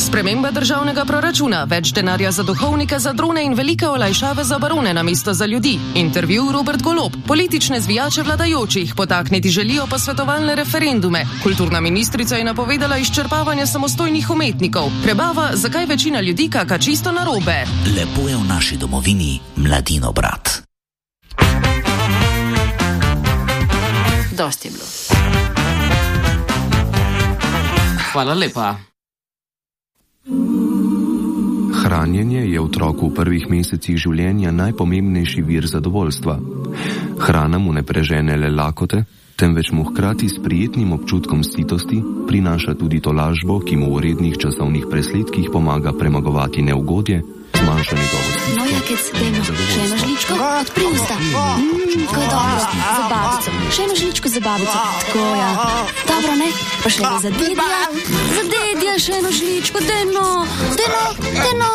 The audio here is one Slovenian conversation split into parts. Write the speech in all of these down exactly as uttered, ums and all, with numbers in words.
Sprememba državnega proračuna, več denarja za duhovnike, za drone in velike olajšave za barone namesto za ljudi. Intervju Robert Golob. Politične zvijače vladajočih potakniti želijo posvetovalne referendume. Kulturna ministrica je napovedala izčrpavanje samostojnih umetnikov. Prebava, zakaj večina ljudi kaka čisto narobe. Lepo je v naši domovini, Mladino brat. Dosti je bilo. Hvala lepa. Hranjenje je otroku v prvih mesecih življenja najpomembnejši vir zadovoljstva. Hrana mu ne prežene le lakote, temveč mu hkrati s prijetnim občutkom sitosti prinaša tudi tolažbo, ki mu v rednih časovnih presledkih pomaga premagovati neugodje, zmanjša njegovo stisko. No, jakec, dajmo, še eno žličko, odpri usta. Mmm, ko je dobro, za babico. Še eno žličko za babico, tako ja. Dobro, ne? Pa še eno za dedja, za dedja, še eno žličko, deno, deno, deno.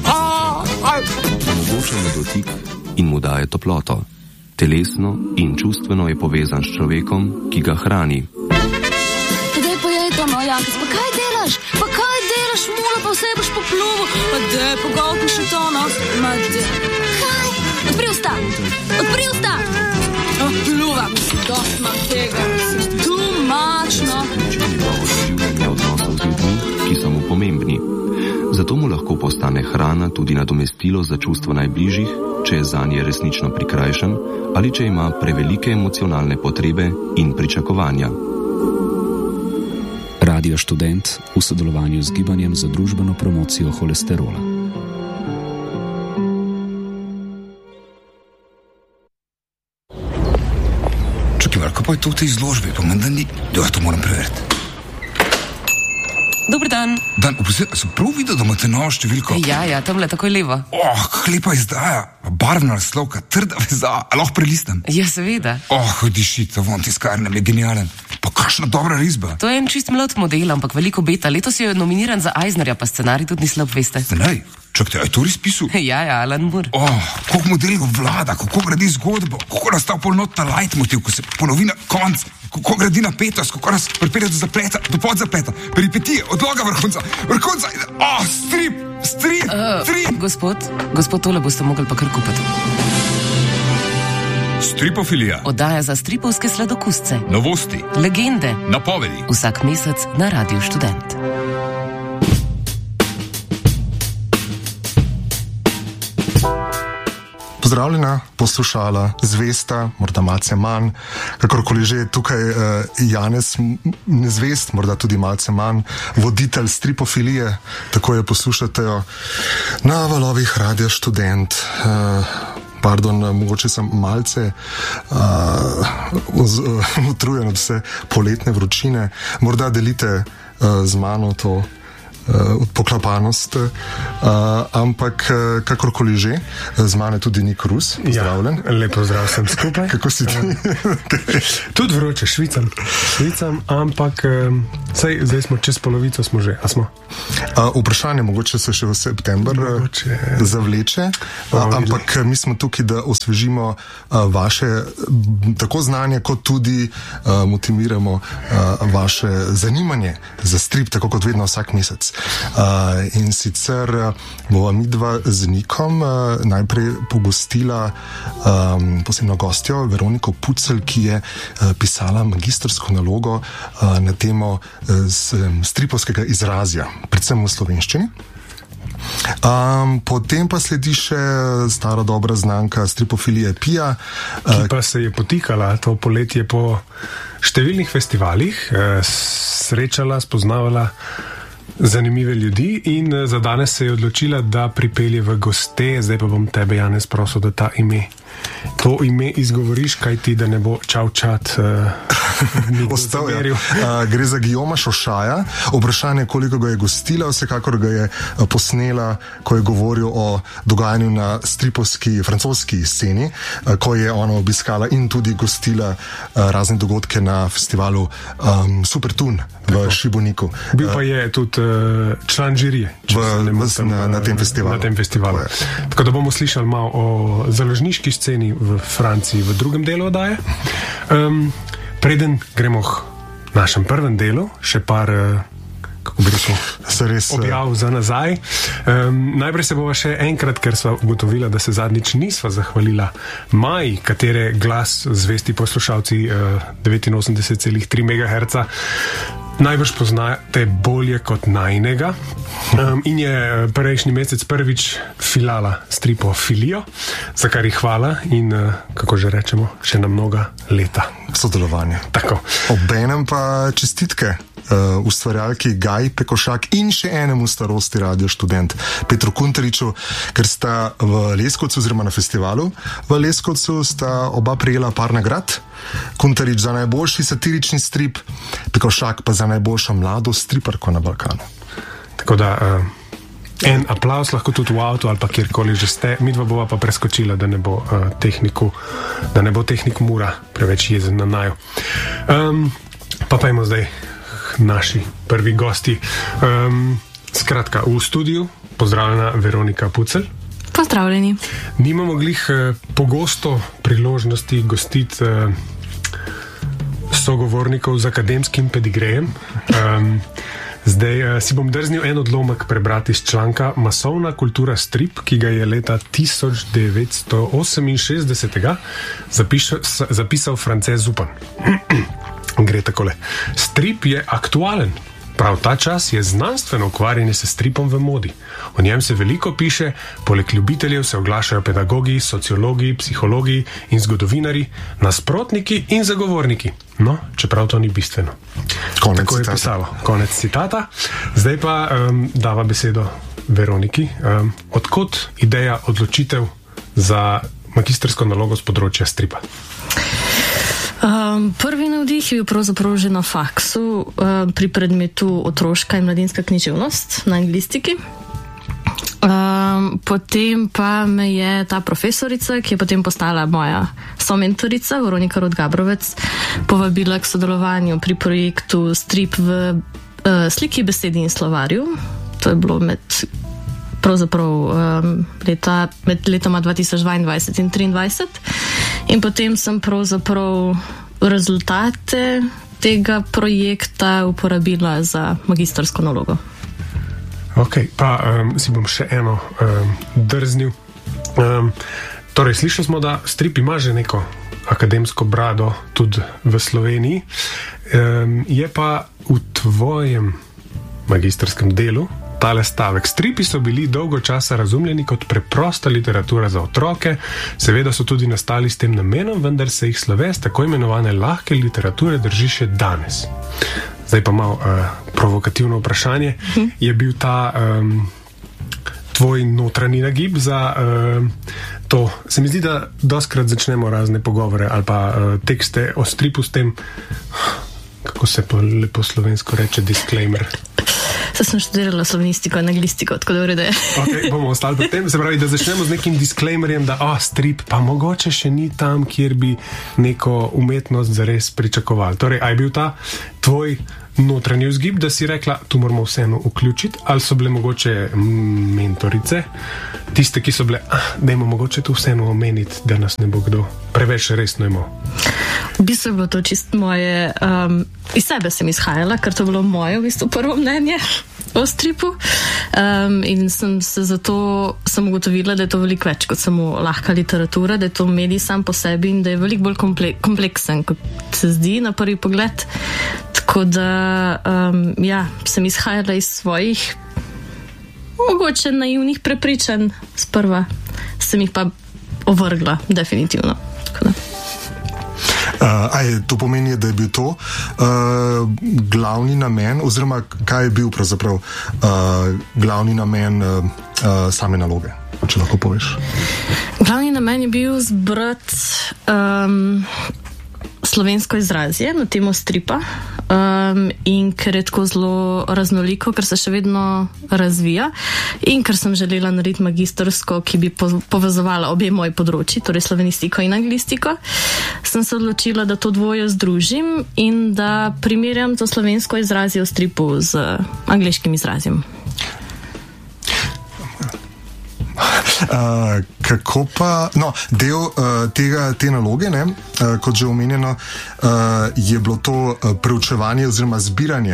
Omogoča mu dotik in mu daje toploto. Telesno in čustveno je povezan s človekom, ki ga hrani. Daj pojej to, no, jakec, pa kaj delaš? Pa kaj delaš, mula, pa vse boš popluvo. Pa daj, pogolkni še to, no. Ma daj. Kaj? Odpri usta, odpri usta. Oh, pluva, dost imam tega. Tu mačno. Življenje odnosov z ljudmi, ki so mu pomembni. Zato mu lahko postane hrana tudi nadomestilo za čustvo najbližjih, če je zanje resnično prikrajšan ali če ima prevelike emocionalne potrebe in pričakovanja. Radio Študent v sodelovanju z Gibanjem za družbeno promocijo holesterola. Čakaj, Marko, pa je to v tej izložbi, pa menda ni... Ja, to moram preveriti. Dober dan. Dan, oprosite, sem prav videl, da imate novo številko? Ja, ja, tamle takoj levo. Oh, kak lepa izdaja, barvna naslovka, trda veza, a lahko prelistam? Ja, seveda. Oh, diši, to von tiskarnem je genialen. Pa kakšna dobra risba. To je en čist mlad model, ampak veliko beta. Letos je nominiran za Eisnerja, pa scenarij tudi ni slab, veste. Scenarij? Čakajte, a je to res pisal? Ja, ja, Alan Moore. Oh, koliko modelov vlada, kako gradi zgodbo, kako nastav polnota leitmotiv, ko se ponovi na konc, kako gradi napetost, kako nas pripelje do zapleta, do podzapleta, peripetije, odloga vrhunca, vrhunca, oh, strip, strip, uh, strip. Gospod, gospod, tole boste mogli pa kar kupiti. Stripofilija. Oddaja za stripovske sladokusce. Novosti. Legende. Napovedi. Vsak mesec na Radio Študent. Pozdravljena, poslušala, zvesta, morda malce manj, kakorkoli že tukaj uh, Janez nezvest, morda tudi malce manj, voditelj stripofilije, tako je poslušate jo na valovih Radio Študent. Uh, pardon, mogoče sem malce uh, utrujen od vse poletne vročine, morda delite uh, z mano to Uh, poklapanost, uh, ampak uh, kakorkoli že, z mane tudi Nik Rus, pozdravljen. Ja, lepo zdrav sem skupaj. Kako si ti? Tudi vroče, švicam, švicam, ampak um, saj, zdaj smo čez polovico, smo že, a smo? Uh, vprašanje, mogoče se še v september mogoče, uh, zavleče, uh, ampak mi smo tukaj, da osvežimo uh, vaše tako znanje, kot tudi uh, motiviramo uh, vaše zanimanje za strip, tako kot vedno vsak mesec. Uh, in sicer bova midva z Nikom uh, najprej pogostila um, posebno gostjo Veroniko Pucelj, ki je uh, pisala magistrsko nalogo uh, na temo uh, stripovskega izrazja, predvsem v slovenščini. Um, potem pa sledi še stara dobra znanka stripofilije Pija, ki pa se je potikala to poletje po številnih festivalih, uh, srečala, spoznavala zanimive ljudi in za danes se je odločila, da pripelje v goste. Zdaj pa bom tebe, Janez, prosil, da ta ime, to ime izgovoriš, kaj ti, da ne bo čau čat uh, ostal. Ja. Uh, gre za Guillauma Šošaja. Vprašanje, koliko ga je gostila, vsekakor ga je posnela, ko je govoril o dogajanju na stripovski, francoski sceni, uh, ko je ona obiskala in tudi gostila uh, razne dogodke na festivalu um, Supertun v Šiboniku. Bil pa je tudi uh, član žirije v, motam, na, na tem festivalu. Na tem festivalu. Tako da bomo slišali malo o založniški sceni v Franciji v drugem delu oddaje. Um, preden gremo v našem prvem delu, še par, uh, kako bi rekel, res, objav za nazaj. Um, najprej se bova še enkrat, ker sva ugotovila, da se zadnjič nisva zahvalila Maji, katere glas zvesti poslušalci uh, devetinosemdeset celih tri megaherca najbrž poznate bolje kot najnega. Um, in je prejšnji mesec prvič filala stripo Filijo, za kar ji hvala in, uh, kako že rečemo, še na mnoga leta sodelovanja. Tako. Obenem pa čestitke uh, ustvarjalki Gaji Pekošak in še enemu starosti radio študent Petru Kuntariču, ker sta v Leskovcu oziroma na festivalu v Leskovcu sta oba prijela par nagrad. Kuntarič za najboljši satirični strip, Pekošak pa za najboljšo mlado striparko na Balkanu. Tako da uh, en aplavz lahko tudi v avtu ali pa kjerkoli že ste, midva bova pa preskočila, da ne bo uh, tehniku, da ne bo tehnik Mura preveč jezen na naju. Um, pa pojmo zdaj naši prvi gosti. Um, skratka, v studiu pozdravljena Veronika Pucelj. Pozdravljeni. Nimamo glih eh, pogosto priložnosti gostiti eh, sogovornikov z akademskim pedigrejem. Um, zdaj eh, si bom drznil en odlomek prebrati iz članka Masovna kultura strip, ki ga je leta tisoč devetsto oseminšestdeset zapisal, zapisal France Zupan. Gre takole. Strip je aktualen. Prav ta čas je znanstveno ukvarjanje se stripom v modi. O njem se veliko piše, poleg ljubiteljev se oglašajo pedagogi, sociologi, psihologi in zgodovinari, nasprotniki in zagovorniki. No, čeprav to ni bistveno. Konec Tako je citata. pisalo. Konec citata. Zdaj pa um, dava besedo Veroniki. Um, odkot ideja odločitev za magistrsko nalogo z področja stripa? Um, prvi navdih je bil pravzaprav že na faksu um, pri predmetu otroška in mladinska književnost na anglistiki. Um, potem pa me je ta profesorica, ki je potem postala moja somentorica, Veronika Rod-Gabrovec, povabila k sodelovanju pri projektu Strip v uh, sliki, besedi in slovarju. To je bilo med pravzaprav um, leta, med letoma dva tisoč dvaindvajset in triindvajset. In potem sem pravzaprav rezultate tega projekta uporabila za magistrsko nalogo. Ok, pa um, si bom še eno um, drznil. Um, torej, slišali smo, da strip ima že neko akademsko brado tudi v Sloveniji. Um, je pa v tvojem magistrskem delu tale stavek. Stripi so bili dolgo časa razumljeni kot preprosta literatura za otroke, seveda so tudi nastali s tem namenom, vendar se jih sloves tako imenovane lahke literature drži še danes. Zdaj pa malo uh, provokativno vprašanje. Hm. Je bil ta um, tvoj notranji nagib za uh, to? Se mi zdi, da doskrat začnemo razne pogovore ali pa uh, tekste o stripu s tem, kako se po lepo slovensko reče, disclaimer. Saj sem študirala slovenistiko in anglistiko, tako da vrede. Ok, bomo ostali pri tem. Se pravi, da začnemo z nekim disclaimerjem, da oh, strip pa mogoče še ni tam, kjer bi neko umetnost zares pričakovali. Torej, a je bil ta tvoj notranji vzgib, da si rekla, tu moramo vseeno vključiti, ali so bile mogoče mentorice, tiste, ki so bile, ah, dajmo mogoče tu vseeno omeniti, da nas ne bo kdo preveč resno imel? V bistvu je bilo to čist moje, um, iz sebe sem izhajala, ker to je bilo moje v bistvu prvo mnenje o stripu, um, in sem se zato sem ugotovila, da je to veliko več kot samo lahka literatura, da je to medij sam po sebi in da je veliko bolj komple- kompleksen, kot se zdi na prvi pogled. Tako da, um, ja, sem izhajala iz svojih mogoče naivnih prepričanj sprva, sem jih pa ovrgla, definitivno. Tako da. Uh, aj, to pomeni, da je bil to uh, glavni namen, oziroma kaj je bil pravzaprav uh, glavni namen uh, uh, same naloge, če lahko poveš? Glavni namen je bil zbrati um, slovensko izrazje na temo stripa, um, in ker je tako zelo raznoliko, ker se še vedno razvija in ker sem želela narediti magistrsko, ki bi po- povezovala obe moji področji, torej slovenistiko in anglistiko, sem se odločila, da to dvoje združim in da primerjam to slovensko izrazje v stripu z angleškim izrazjem. Uh, kako pa, no, del uh, tega, te naloge, ne, uh, kot že omenjeno, uh, je bilo to uh, preučevanje oziroma zbiranje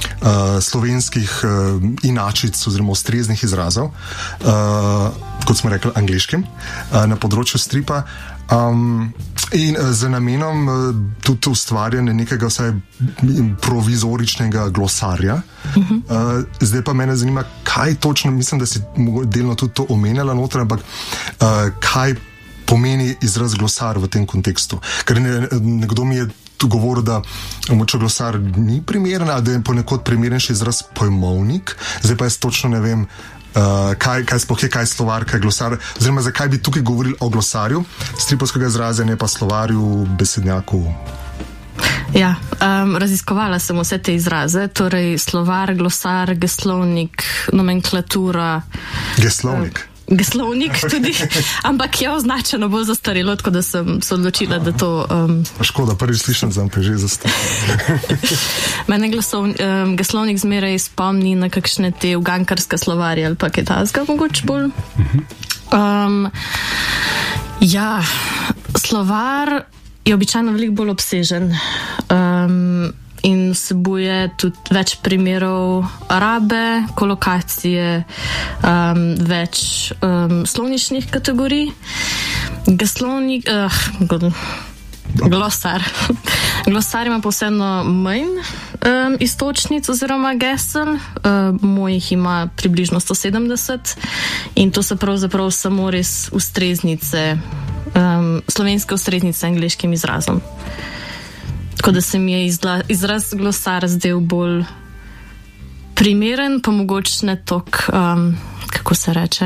uh, slovenskih uh, inačic oziroma ustreznih izrazov, uh, kot smo rekli, angleškim, uh, na področju stripa. Um, in uh, z namenom uh, tudi ustvarjanja nekega vsaj provizoričnega glosarja. Uh-huh. Uh, zdaj pa mene zanima, kaj točno, mislim, da si delno tudi to omenjala noter, ampak uh, kaj pomeni izraz glosar v tem kontekstu. Ker ne, nekdo mi je tu govoril, da moče glosar ni primeren, ali da je ponekod primernejši izraz pojmovnik. Zdaj pa jaz točno ne vem, uh, kaj, kaj sploh je, kaj je slovar, kaj je glosar, oziroma zakaj bi tukaj govorili o glosarju stripovskega izraza, ne pa slovarju, besednjaku. Ja, um, raziskovala sem vse te izraze, torej slovar, glosar, geslovnik, nomenklatura. Geslovnik? Uh, Geslovnik tudi, ampak je označeno bolj zastarelo, tako da sem se odločila, da to... Um... Škoda, prvič slišam, da je že zastarelo. Mene glaslov, um, geslovnik zmeraj spomni na kakšne te ugankarske slovarje ali pa kaj tazga, mogoče bolj. Um, ja, slovar je običajno veliko bolj obsežen. Um, in vsebuje tudi več primerov rabe, kolokacije, um, več um, slovničnih kategorij. Geslovnik, uh, glosar. Glosar ima posebno manj um, istočnic oziroma gesel, uh, mojih ima približno sto sedemdeset in to so pravzaprav samo res ustreznice, um, slovenske ustreznice angleškim izrazom. Tako da se mi je izla, izraz glosar zdel bolj primeren, pa mogoče ne tok, um, kako se reče,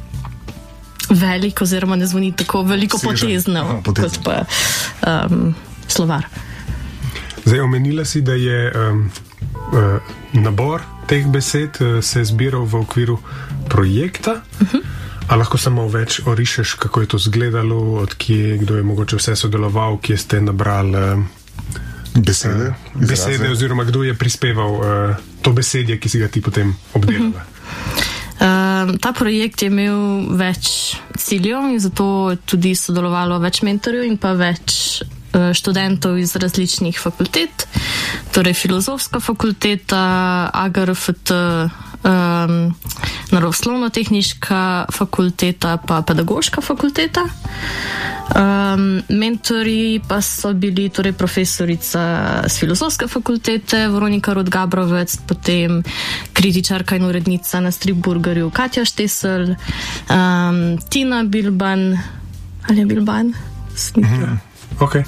velik oziroma ne zvoni tako veliko potezno kot pa um, slovar. Zdaj, omenila si, da je um, uh, nabor teh besed uh, se zbiral v okviru projekta. Uh-huh. A lahko samo več orišeš, kako je to izgledalo, od kje, kdo je mogoče vse sodeloval, kje ste nabrali uh, besede, besede oziroma kdo je prispeval uh, to besedje, ki si ga ti potem obdelala? Uh, ta projekt je imel več ciljev in zato je tudi sodelovalo več mentorjev in pa več uh, študentov iz različnih fakultet, torej filozofska fakulteta, A G R F T, um, naravoslovno-tehniška fakulteta pa pedagoška fakulteta. Um, mentori pa so bili torej profesorica z filozofske fakultete Veronika Rod-Gabrovec, potem kritičarka in urednica na Stripburgerju Katja Štesel, um, Tina Bilban, ali je Bilban? Mm-hmm. Ok.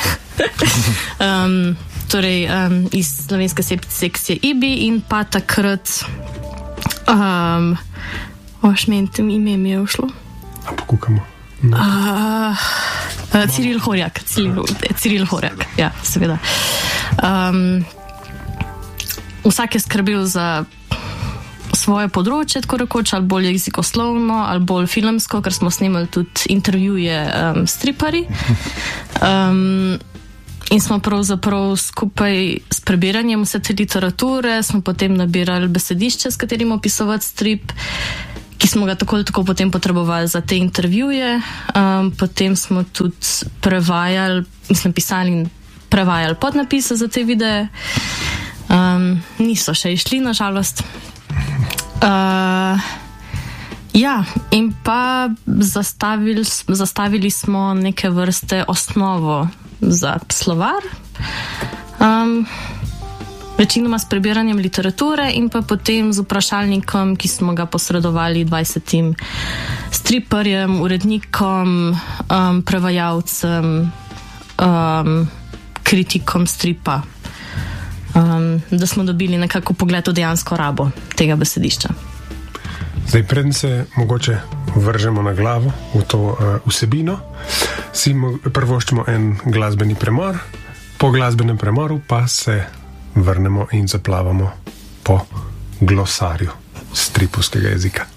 um, torej um, iz slovenske sekcije I B I in pa takrat um, ošmentem ime mi je ušlo. A pokukamo. Uh, uh, Ciril Horjak, Ciril, Ciril Horjak, ja, seveda. Um, vsak je skrbel za svoje področje, tako rekoč, ali bolj jezikoslovno, ali bolj filmsko, ker smo snimali tudi intervjuje um, stripari. Um, in smo pravzaprav skupaj s prebiranjem vse te literature, smo potem nabirali besedišče, s katerim opisovati strip, ki smo ga tako ali tako potem potrebovali za te intervjuje. Um, potem smo tudi prevajali, mislim, pisali in prevajali podnapise za te videe. Um, niso še išli, nažalost. Uh, ja, in pa zastavili, zastavili smo neke vrste osnovo za slovar. Um, Večinoma s prebiranjem literature in pa potem z vprašalnikom, ki smo ga posredovali dvajsetim striparjem, urednikom, um, prevajalcem, um, kritikom stripa, um, da smo dobili nekako pogled v dejansko rabo tega besedišča. Zdaj, preden se mogoče vržemo na glavo v to uh, vsebino, si prvoščimo en glasbeni premor, po glasbenem premoru pa se vrnemo in zaplavamo po glosarju stripovskega jezika.